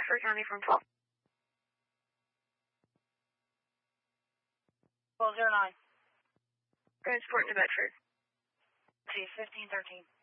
Bedford County from 12. 1209. Transport to Bedford. See, 1513.